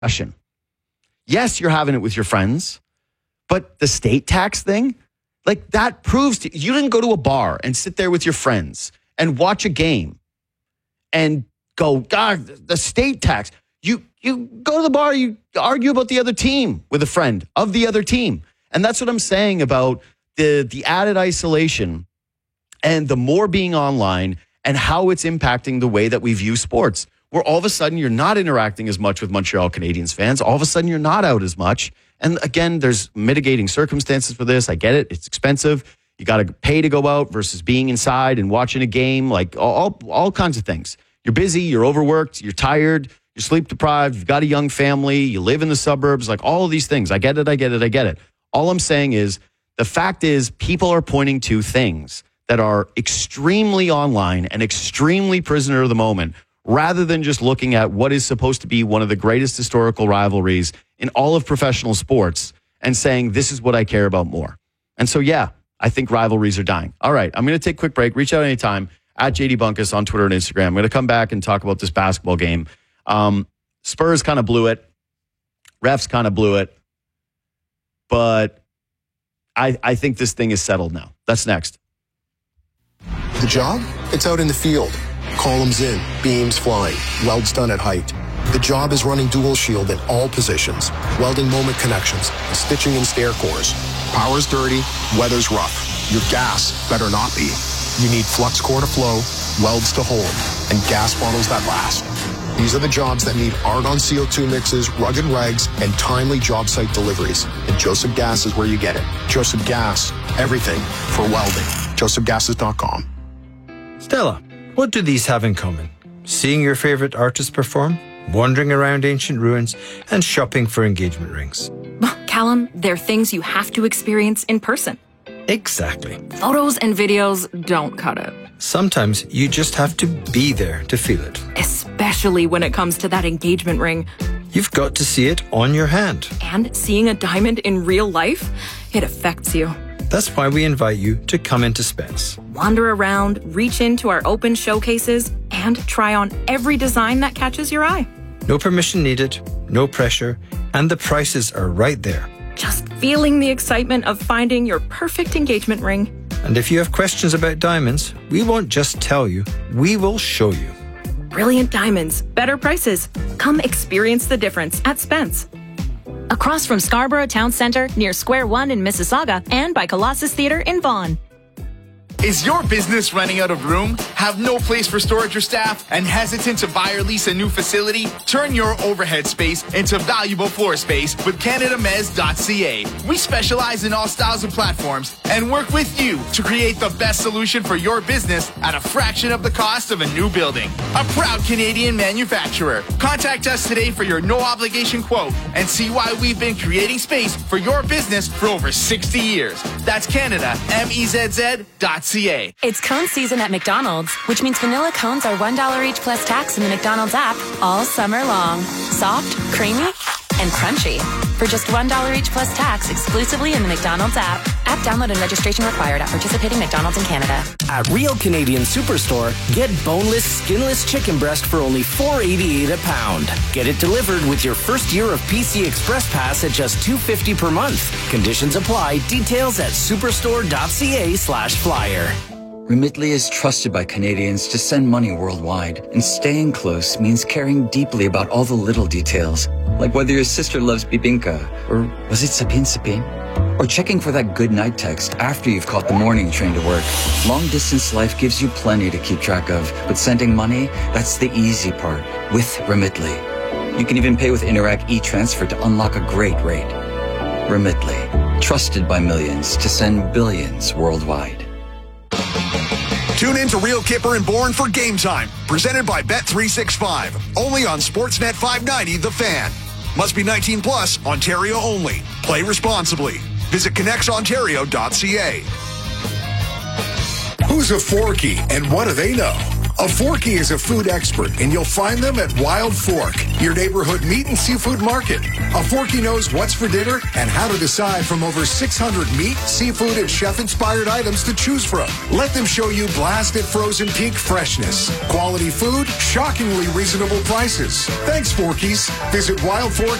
discussion. Yes, you're having it with your friends, but the state tax thing, like that proves you didn't go to a bar and sit there with your friends and watch a game and go, God, the state tax. You go to the bar, you argue about the other team with a friend of the other team. And that's what I'm saying about the added isolation and the more being online and how it's impacting the way that we view sports. Where all of a sudden you're not interacting as much with Montreal Canadiens fans. All of a sudden you're not out as much. And again, there's mitigating circumstances for this. I get it. It's expensive. You got to pay to go out versus being inside and watching a game, like all kinds of things. You're busy, you're overworked, you're tired, you're sleep deprived, you've got a young family, you live in the suburbs, like all of these things. I get it. All I'm saying is the fact is people are pointing to things that are extremely online and extremely prisoner of the moment, rather than just looking at what is supposed to be one of the greatest historical rivalries in all of professional sports and saying, this is what I care about more. And so, yeah, I think rivalries are dying. All right, I'm going to take a quick break. Reach out anytime at JD Bunkus on Twitter and Instagram. I'm going to come back and talk about this basketball game. Spurs kind of blew it. Refs kind of blew it. But I think this thing is settled now. That's next. The job? It's out in the field. Columns in, beams flying, welds done at height. The job is running dual shield in all positions, welding moment connections, and stitching in stair cores. Power's dirty, weather's rough. Your gas better not be. You need flux core to flow, welds to hold, and gas bottles that last. These are the jobs that need argon CO2 mixes, rugged regs, and timely job site deliveries. And Joseph Gas is where you get it. Joseph Gas, everything for welding. josephgases.com. Stella, what do these have in common? Seeing your favorite artist perform, wandering around ancient ruins, and shopping for engagement rings. Callum, they're things you have to experience in person. Exactly. Photos and videos don't cut it. Sometimes you just have to be there to feel it. Especially when it comes to that engagement ring. You've got to see it on your hand. And seeing a diamond in real life, it affects you. That's why we invite you to come into Spence. Wander around, reach into our open showcases, and try on every design that catches your eye. No permission needed, no pressure, and the prices are right there. Just feeling the excitement of finding your perfect engagement ring. And if you have questions about diamonds, we won't just tell you, we will show you. Brilliant diamonds, better prices. Come experience the difference at Spence. Across from Scarborough Town Centre, near Square One in Mississauga, and by Colossus Theatre in Vaughan. Is your business running out of room? Have no place for storage or staff? And hesitant to buy or lease a new facility? Turn your overhead space into valuable floor space with CanadaMez.ca. We specialize in all styles of platforms and work with you to create the best solution for your business at a fraction of the cost of a new building. A proud Canadian manufacturer. Contact us today for your no-obligation quote and see why we've been creating space for your business for over 60 years. That's CanadaMezz.ca. It's cone season at McDonald's, which means vanilla cones are $1 each plus tax in the McDonald's app all summer long. Soft, creamy, and crunchy. For just $1 each plus tax exclusively in the McDonald's app. App download and registration required at participating McDonald's in Canada. At Real Canadian Superstore, get boneless, skinless chicken breast for only $4.88 a pound. Get it delivered with your first year of PC Express Pass at just $2.50 per month. Conditions apply. Details at superstore.ca/flyer. Remitly is trusted by Canadians to send money worldwide, and staying close means caring deeply about all the little details, like whether your sister loves bibingka, or was it sapin sapin? Or checking for that good night text after you've caught the morning train to work. Long-distance life gives you plenty to keep track of, but sending money, that's the easy part with Remitly. You can even pay with Interac e-Transfer to unlock a great rate. Remitly, trusted by millions to send billions worldwide. Tune in to Real Kipper and Bourne for Game Time, presented by Bet365, only on Sportsnet 590 The Fan. Must be 19 plus, Ontario only. Play responsibly. Visit connectsontario.ca. Who's a Forky and what do they know? A Forky is a food expert, and you'll find them at Wild Fork, your neighborhood meat and seafood market. A Forky knows what's for dinner and how to decide from over 600 meat, seafood, and chef-inspired items to choose from. Let them show you blasted frozen peak freshness. Quality food, shockingly reasonable prices. Thanks, Forkies. Visit Wild Fork